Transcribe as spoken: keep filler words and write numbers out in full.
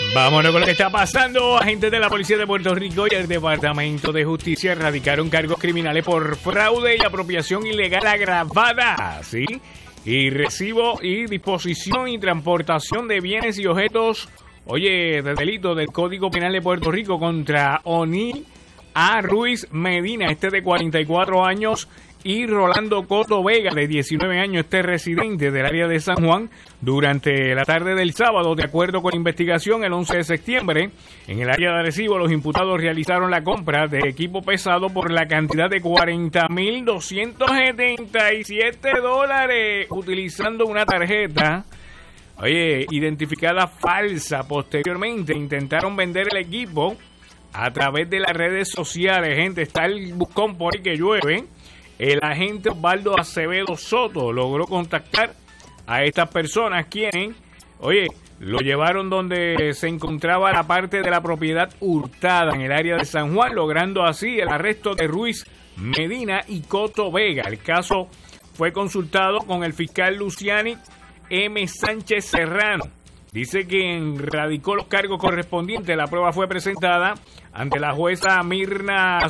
Vámonos con lo que está pasando. Agentes de la Policía de Puerto Rico y el Departamento de Justicia erradicaron cargos criminales por fraude y apropiación ilegal agravada, ¿sí? Y recibo y disposición y transportación de bienes y objetos, oye, de delito del Código Penal de Puerto Rico contra O'Neill A. Ruiz Medina, este de cuarenta y cuatro años, y Rolando Coto Vega, de diecinueve años, este residente del área de San Juan, durante la tarde del sábado. De acuerdo con la investigación, el once de septiembre, en el área de Arecibo, los imputados realizaron la compra de equipo pesado por la cantidad de cuarenta mil doscientos setenta y siete dólares, utilizando una tarjeta, oye, identificada falsa. Posteriormente, intentaron vender el equipo a través de las redes sociales. Gente, está el buscón por ahí que llueve. El agente Osvaldo Acevedo Soto logró contactar a estas personas, quienes, oye, lo llevaron donde se encontraba la parte de la propiedad hurtada en el área de San Juan, logrando así el arresto de Ruiz Medina y Coto Vega. El caso fue consultado con el fiscal Luciani M. Sánchez Serrano. Dice que radicó los cargos correspondientes. La prueba fue presentada ante la jueza Mirna